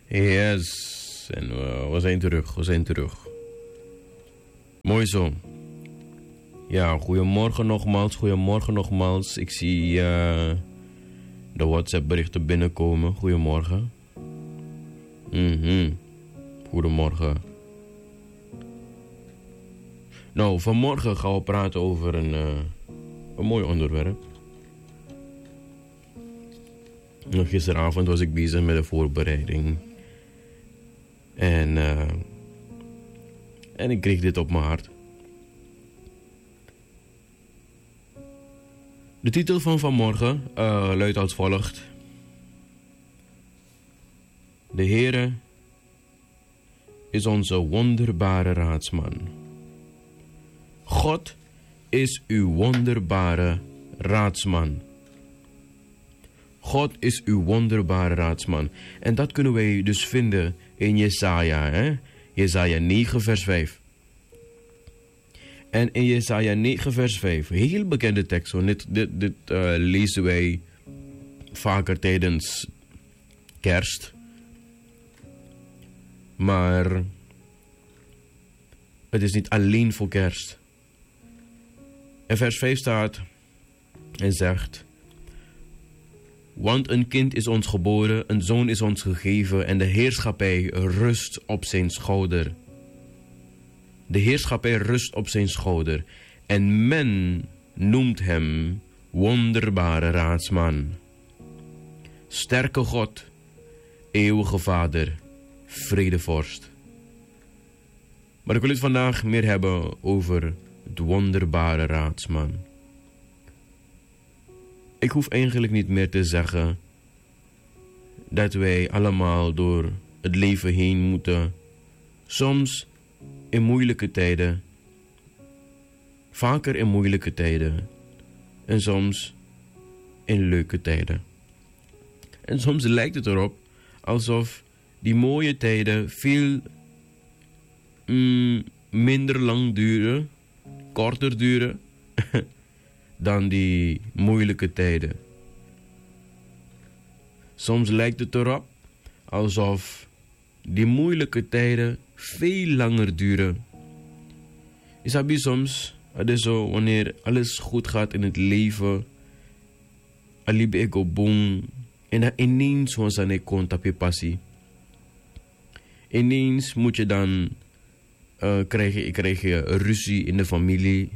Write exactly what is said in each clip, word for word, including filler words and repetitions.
Yes, en uh, we zijn terug, we zijn terug. Mooi zo. Ja, goedemorgen nogmaals, goedemorgen nogmaals. Ik zie uh, de WhatsApp berichten binnenkomen. Goedemorgen. Mm-hmm. Goedemorgen. Nou, vanmorgen gaan we praten over een, uh, een mooi onderwerp. Gisteravond was ik bezig met de voorbereiding. En, uh, en ik kreeg dit op mijn hart. De titel van vanmorgen uh, luidt als volgt. De Heere is onze wonderbare raadsman. God is uw wonderbare raadsman. God is uw wonderbare raadsman. En dat kunnen wij dus vinden in Jesaja, hè? Jesaja negen vers vijf. En in Jesaja negen vers vijf, heel bekende tekst, hoor. Dit, dit, dit uh, lezen wij vaker tijdens kerst. Maar het is niet alleen voor kerst. En vers vijf staat en zegt: want een kind is ons geboren, een zoon is ons gegeven en de heerschappij rust op zijn schouder. De heerschappij rust op zijn schouder. En men noemt hem wonderbare raadsman. Sterke God, eeuwige Vader, vredevorst. Maar ik wil het vandaag meer hebben over het wonderbare raadsman. Ik hoef eigenlijk niet meer te zeggen dat wij allemaal door het leven heen moeten. Soms in moeilijke tijden. Vaker in moeilijke tijden. En soms in leuke tijden. En soms lijkt het erop alsof die mooie tijden veel mm, minder lang duren. Korter duren. Dan die moeilijke tijden. Soms lijkt het erop alsof die moeilijke tijden veel langer duren. Je sabi soms, het is zo wanneer alles goed gaat in het leven, alibi ego boom, en dan ineens was aan ik kon tapje passie. Ineens moet je dan uh, krijg je, krijg je ruzie in de familie.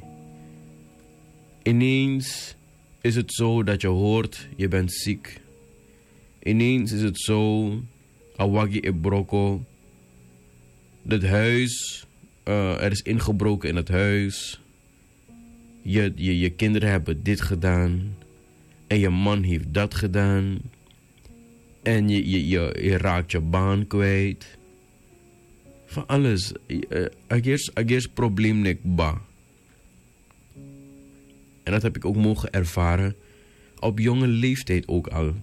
Ineens is het zo dat je hoort, je bent ziek. Ineens is het zo, awagi e broko. Het huis, uh, er is ingebroken in het huis. Je, je, je kinderen hebben dit gedaan. En je man heeft dat gedaan. En je, je, je, je raakt je baan kwijt. Van alles. Uh, Ageers, ageers probleem nek ba. En dat heb ik ook mogen ervaren. Op jonge leeftijd ook al.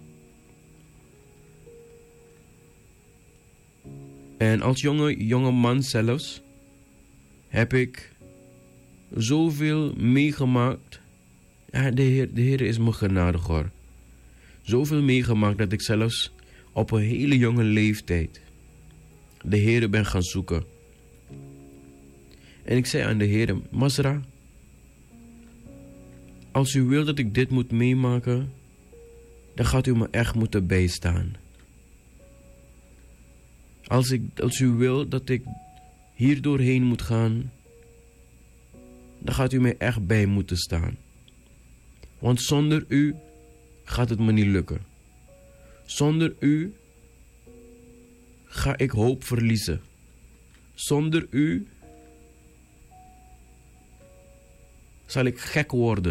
En als jonge, jonge man zelfs heb ik zoveel meegemaakt. Ja, de Heer, de Heer is me genadig hoor. Zoveel meegemaakt dat ik zelfs op een hele jonge leeftijd de Heer ben gaan zoeken. En ik zei aan de Heer, Masra, als u wil dat ik dit moet meemaken, dan gaat u me echt moeten bijstaan. Als, ik, als u wil dat ik hier doorheen moet gaan, dan gaat u mij echt bij moeten staan. Want zonder u gaat het me niet lukken. Zonder u ga ik hoop verliezen. Zonder u zal ik gek worden.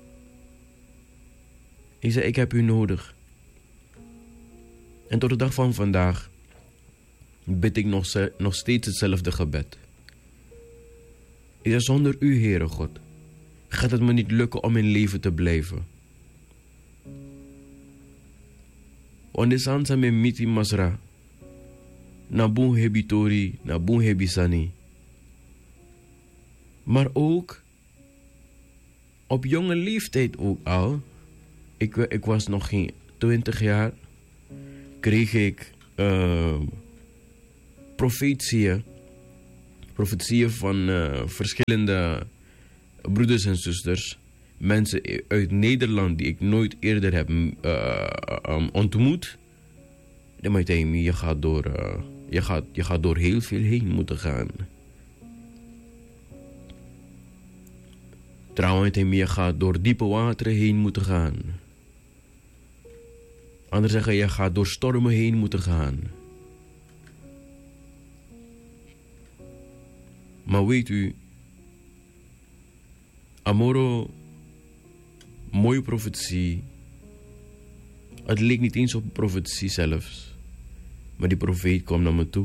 Ik zei, ik heb u nodig. En tot de dag van vandaag bid ik nog, nog steeds hetzelfde gebed. Ik zei, zonder u, Heere God, gaat het me niet lukken om in leven te blijven. Want de sansa me miti masra. Nabun hebitori, nabun hebisani. Maar ook op jonge leeftijd ook al. Ik, ik was nog geen twintig jaar. Kreeg ik uh, profetieën, profetieën van uh, verschillende broeders en zusters, mensen uit Nederland die ik nooit eerder heb uh, um, ontmoet. Dan moet je zeggen, je gaat door, uh, je gaat, je gaat door heel veel heen moeten gaan. Trouwens, je gaat door diepe wateren heen moeten gaan. Anderen zeggen, je gaat door stormen heen moeten gaan. Maar weet u, Amoro, mooie profetie. Het leek niet eens op een profetie zelfs. Maar die profeet kwam naar me toe.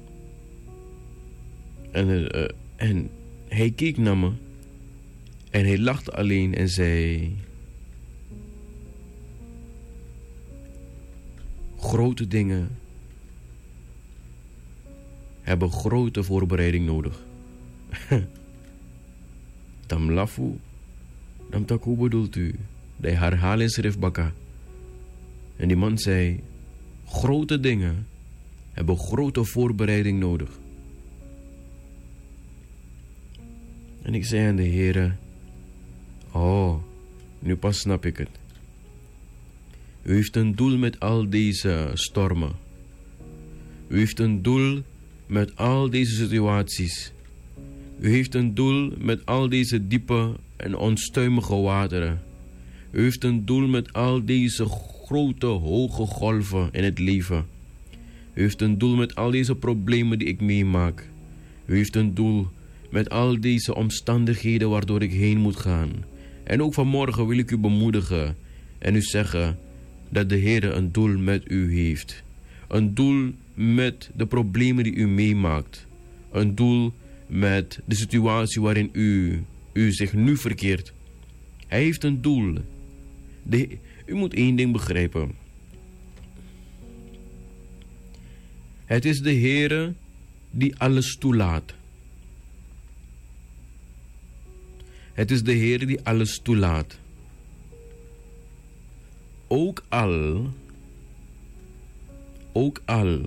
En, uh, en hij keek naar me. En hij lachte alleen en zei: grote dingen hebben grote voorbereiding nodig. Tam lafu, dan taku bedoelt u. Die herhalen schriftbakka. En die man zei: grote dingen hebben grote voorbereiding nodig. En ik zei aan de Heere: oh, nu pas snap ik het. U heeft een doel met al deze stormen. U heeft een doel met al deze situaties. U heeft een doel met al deze diepe en onstuimige wateren. U heeft een doel met al deze grote, hoge golven in het leven. U heeft een doel met al deze problemen die ik meemaak. U heeft een doel met al deze omstandigheden waardoor ik heen moet gaan. En ook vanmorgen wil ik u bemoedigen en u zeggen dat de Heer een doel met u heeft. Een doel met de problemen die u meemaakt. Een doel met de situatie waarin u, u zich nu verkeert. Hij heeft een doel. De, u moet één ding begrijpen. Het is de Heer die alles toelaat. Het is de Heer die alles toelaat. Ook al, ook al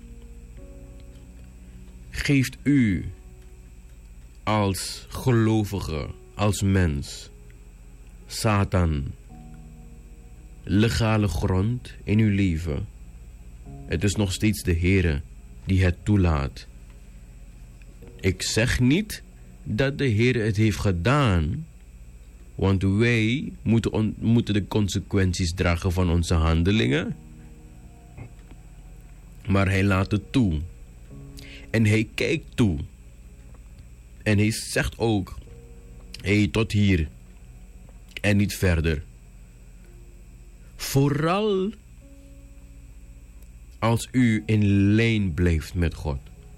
geeft u als gelovige, als mens, Satan, legale grond in uw leven. Het is nog steeds de Heer die het toelaat. Ik zeg niet dat de Heer het heeft gedaan, want wij moeten, on, moeten de consequenties dragen van onze handelingen. Maar hij laat het toe. En hij kijkt toe. En hij zegt ook: hé, hey, tot hier. En niet verder. Vooral als u in lijn blijft met God.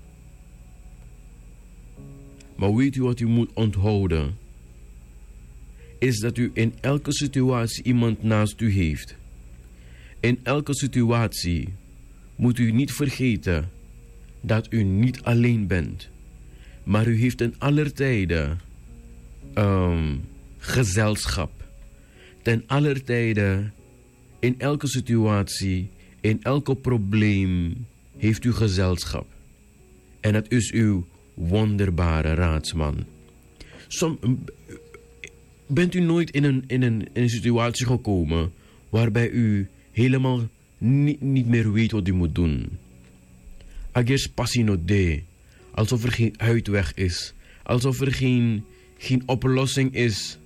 Maar weet u wat u moet onthouden? Is dat u in elke situatie iemand naast u heeft. In elke situatie moet u niet vergeten dat u niet alleen bent. Maar u heeft ten aller tijde um, gezelschap. Ten aller tijde, in elke situatie, in elke probleem, heeft u gezelschap. En dat is uw wonderbare raadsman. Som, bent u nooit in een, in, een, in een situatie gekomen waarbij u helemaal niet, niet meer weet wat u moet doen? Agers passino de. Alsof er geen uitweg is. Alsof er geen, geen oplossing is.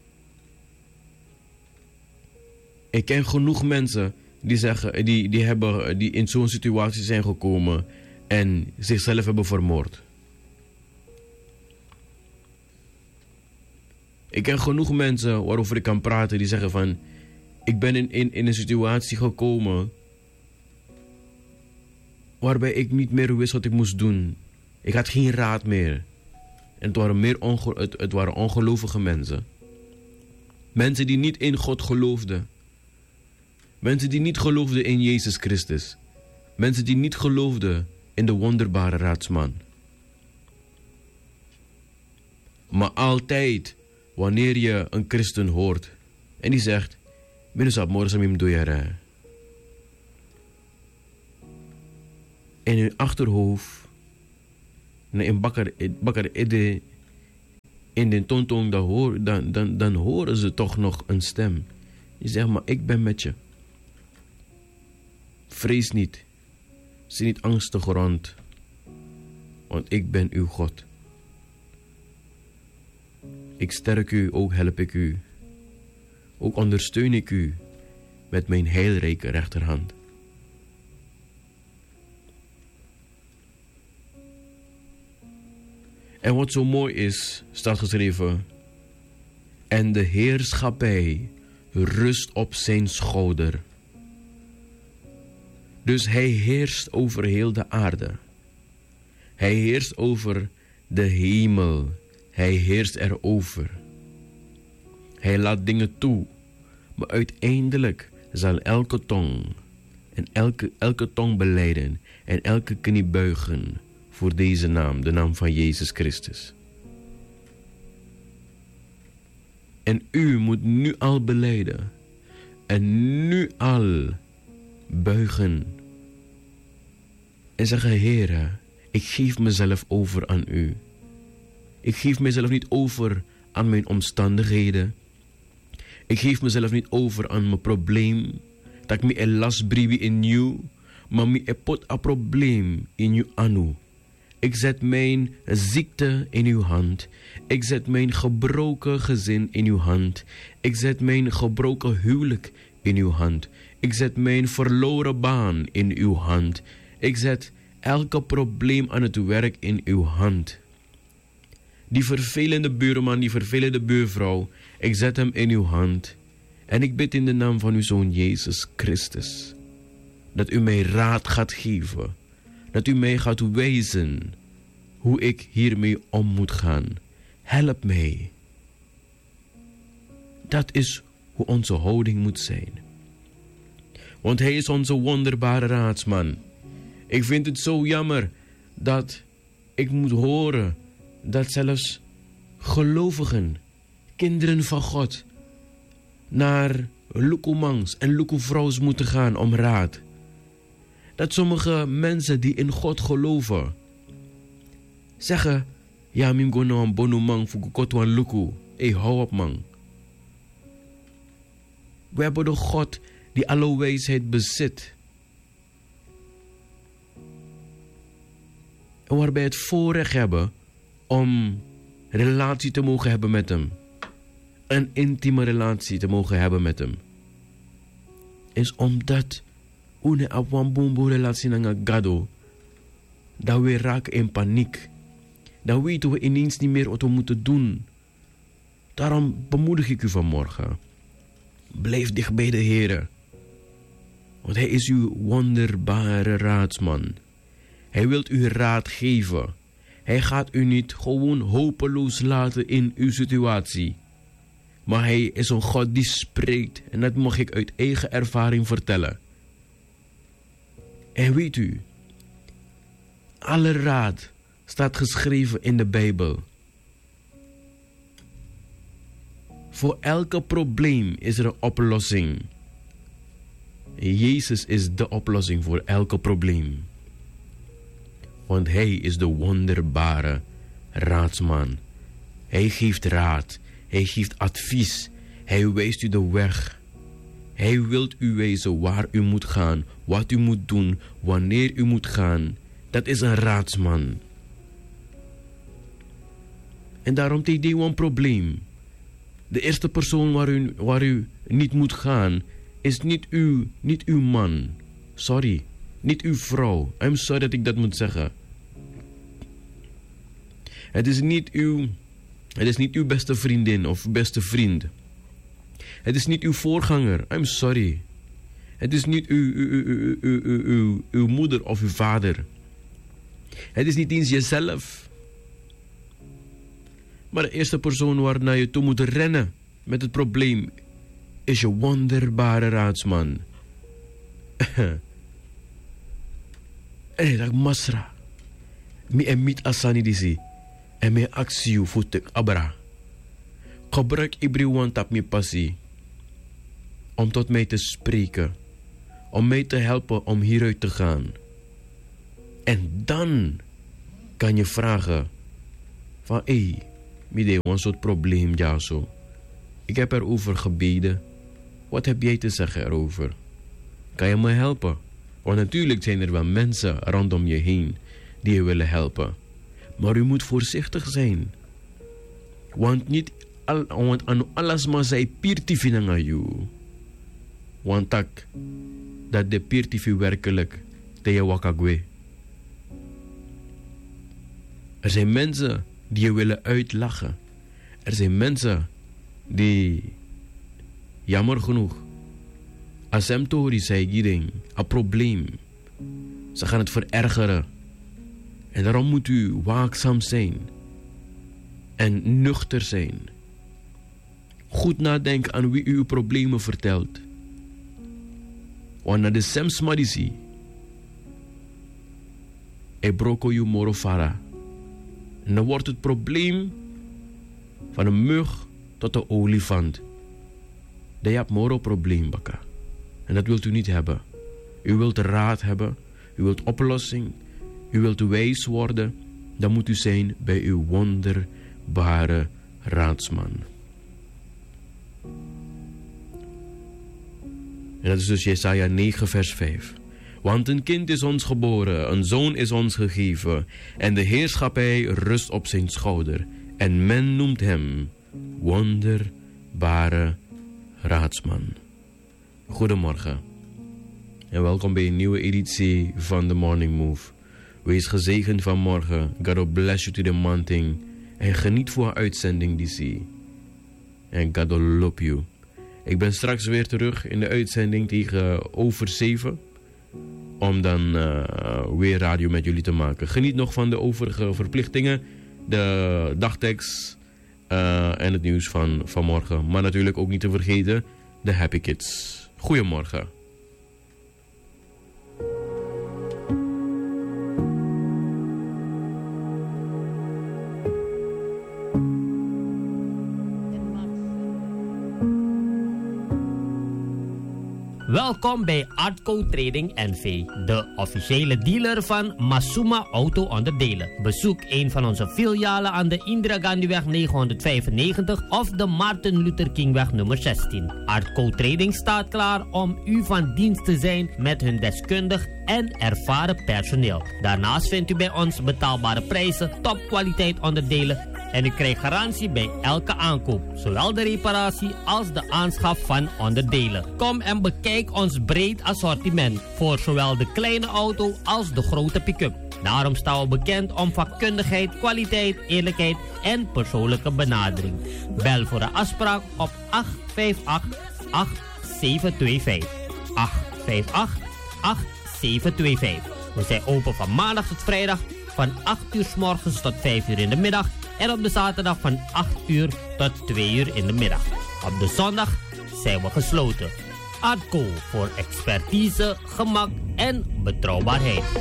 Ik ken genoeg mensen die, zeggen, die, die, hebben, die in zo'n situatie zijn gekomen en zichzelf hebben vermoord. Ik ken genoeg mensen waarover ik kan praten die zeggen van: ik ben in, in, in een situatie gekomen waarbij ik niet meer wist wat ik moest doen. Ik had geen raad meer. En het waren, meer onge- het, het waren ongelovige mensen. Mensen die niet in God geloofden. Mensen die niet geloofden in Jezus Christus. Mensen die niet geloofden in de wonderbare raadsman. Maar altijd, wanneer je een christen hoort en die zegt: Minusap morsamim doyara. In hun achterhoofd in bakker, bakker ede, in de tontong, dan, hoor, dan, dan, dan horen ze toch nog een stem. Je zegt, maar ik ben met je. Vrees niet. Zie niet angstig rond. Want ik ben uw God. Ik sterk u, ook help ik u. Ook ondersteun ik u met mijn heilrijke rechterhand. En wat zo mooi is, staat geschreven. En de heerschappij rust op zijn schouder. Dus hij heerst over heel de aarde. Hij heerst over de hemel. Hij heerst erover. Hij laat dingen toe. Maar uiteindelijk zal elke tong en elke, elke tong belijden en elke knie buigen voor deze naam, de naam van Jezus Christus. En u moet nu al belijden en nu al buigen en zeggen, Heere, ik geef mezelf over aan u. Ik geef mezelf niet over aan mijn omstandigheden. Ik geef mezelf niet over aan mijn probleem. Dat ik me een last bribi in u, maar me een pot een probleem in u anu. Ik zet mijn ziekte in uw hand. Ik zet mijn gebroken gezin in uw hand. Ik zet mijn gebroken huwelijk in uw hand. Ik zet mijn verloren baan in uw hand. Ik zet elke probleem aan het werk in uw hand. Die vervelende buurman, die vervelende buurvrouw, ik zet hem in uw hand. En ik bid in de naam van uw Zoon Jezus Christus, dat u mij raad gaat geven. Dat u mij gaat wijzen hoe ik hiermee om moet gaan. Help mij. Dat is hoe onze houding moet zijn. Want hij is onze wonderbare raadsman. Ik vind het zo jammer dat ik moet horen dat zelfs gelovigen, kinderen van God, naar lukumangs en lukuvrouws moeten gaan om raad. Dat sommige mensen die in God geloven zeggen, ja, mim go nou een bonu man voor God wan luku. Hey, hou op man. We hebben de God die alle wijsheid bezit. En waarbij het voorrecht hebben om relatie te mogen hebben met hem. Een intieme relatie te mogen hebben met hem. Is omdat une apwan boombo relatie nanga gado, dat we raken in paniek. Dan weten we ineens niet meer wat we moeten doen. Daarom bemoedig ik u vanmorgen. Blijf dicht bij de Heere. Want hij is uw wonderbare raadsman. Hij wil u raad geven. Hij gaat u niet gewoon hopeloos laten in uw situatie. Maar hij is een God die spreekt. En dat mag ik uit eigen ervaring vertellen. En weet u, alle raad staat geschreven in de Bijbel. Voor elke probleem is er een oplossing. Jezus is de oplossing voor elke probleem. Want hij is de wonderbare raadsman. Hij geeft raad. Hij geeft advies. Hij wijst u de weg. Hij wil u wijzen waar u moet gaan. Wat u moet doen. Wanneer u moet gaan. Dat is een raadsman. En daarom heeft hij een probleem. De eerste persoon waar u, waar u niet moet gaan is niet uw, niet uw man. Sorry. Niet uw vrouw. I'm sorry dat ik dat moet zeggen. Het is niet uw, het is niet uw beste vriendin of beste vriend. Het is niet uw voorganger. I'm sorry. Het is niet uw, uw, uw, uw, uw, uw, uw moeder of uw vader. Het is niet eens jezelf. Maar de eerste persoon waar naar je toe moet rennen met het probleem is je wonderbare raadsman. En dat masra. Mi en mit asani disi. En mi actie voetek abra. Gebruik ibriwan tap mi passie. Om tot mij te spreken. Om mij te helpen om hieruit te gaan. En dan kan je vragen van hé, hey, midden een soort probleem ja zo. Ik heb erover gebeden. Wat heb jij te zeggen erover? Kan je me helpen? Want natuurlijk zijn er wel mensen rondom je heen die je willen helpen. Maar u moet voorzichtig zijn. Want niet al, want aan alles maar zij pirtifi naar jou. Want tak dat de pirtifi werkelijk te je wakagwe. Er zijn mensen die je willen uitlachen. Er zijn mensen die, jammer genoeg, als hem tori zei giering, een probleem. Ze gaan het verergeren. En daarom moet u waakzaam zijn. En nuchter zijn. Goed nadenken aan wie u uw problemen vertelt. Want na de sems madisi. E broko you morofara. En dan wordt het probleem van een mug tot een olifant. Dat je hebt moro probleem baka. En dat wilt u niet hebben. U wilt raad hebben. U wilt oplossing. U wilt wijs worden. Dan moet u zijn bij uw wonderbare raadsman. En dat is dus Jesaja negen vers vijf. Want een kind is ons geboren, een zoon is ons gegeven. En de heerschappij rust op zijn schouder. En men noemt hem wonderbare raadsman. Goedemorgen. En welkom bij een nieuwe editie van The Morning Move. Wees gezegend vanmorgen. God bless you to the mountain. En geniet voor een uitzending die zie. En God love you. Ik ben straks weer terug in de uitzending tegen over zeven. Om dan uh, weer radio met jullie te maken. Geniet nog van de overige verplichtingen. De dagtekst uh, en het nieuws van vanmorgen. Maar natuurlijk ook niet te vergeten de Happy Kids. Goedemorgen. Welkom bij Artco Trading N V, de officiële dealer van Masuma Auto Onderdelen. Bezoek een van onze filialen aan de Indira Gandhiweg negenhonderdvijfennegentig of de Martin Luther Kingweg nummer zestien. Artco Trading staat klaar om u van dienst te zijn met hun deskundig en ervaren personeel. Daarnaast vindt u bij ons betaalbare prijzen, topkwaliteit onderdelen en u krijgt garantie bij elke aankoop, zowel de reparatie als de aanschaf van onderdelen. Kom en bekijk ons breed assortiment voor zowel de kleine auto als de grote pick-up. Daarom staan we bekend om vakkundigheid, kwaliteit, eerlijkheid en persoonlijke benadering. Bel voor een afspraak op acht vijf acht, acht zeven twee vijf. acht vijf acht, acht zeven twee vijf. We zijn open van maandag tot vrijdag van acht uur 's morgens tot vijf uur in de middag. En op de zaterdag van acht uur tot twee uur in de middag. Op de zondag zijn we gesloten. Artco voor expertise, gemak en betrouwbaarheid.